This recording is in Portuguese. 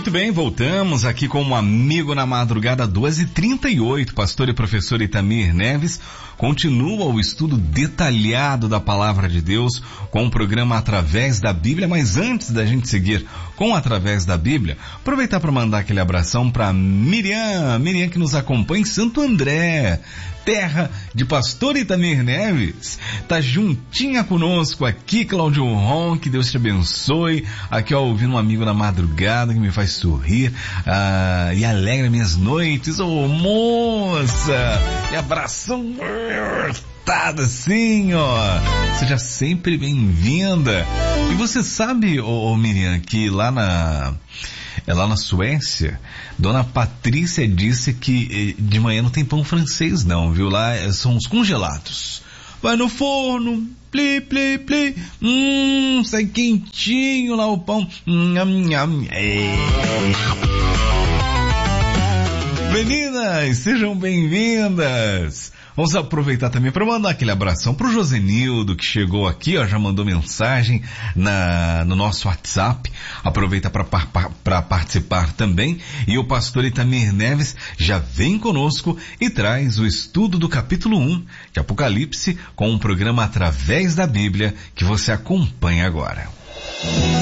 Muito bem, voltamos aqui com um amigo na madrugada 2h38. Pastor e professor Itamir Neves continua o estudo detalhado da Palavra de Deus com o programa Através da Bíblia. Mas antes da gente seguir com Através da Bíblia, aproveitar para mandar aquele abração para Miriam que nos acompanha em Santo André, terra de Pastor Itamir Neves. Tá juntinha conosco aqui, Cláudio Ron, que Deus te abençoe. Aqui, ó, ouvindo um amigo na madrugada que me faz sorrir e alegra minhas noites. Ô, moça! E abração assim, ó. Seja sempre bem-vinda. E você sabe, Miriam, que lá na Suécia, Dona Patrícia disse que de manhã não tem pão francês não, viu? Lá são os congelados. Vai no forno, pli, pli, pli, sai quentinho lá o pão. Meninas, sejam bem-vindas. Vamos aproveitar também para mandar aquele abração pro Josenildo, que chegou aqui, ó, já mandou mensagem no nosso WhatsApp. Aproveita para participar também. E o pastor Itamir Neves já vem conosco e traz o estudo do capítulo 1 de Apocalipse com um programa Através da Bíblia que você acompanha agora.